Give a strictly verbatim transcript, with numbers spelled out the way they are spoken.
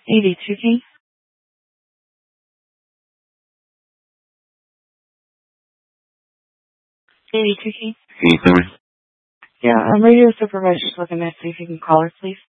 eighty-two King. eighty-two King. Can you hear me? Yeah, I'm radio supervisor's looking at see if you can call her, please.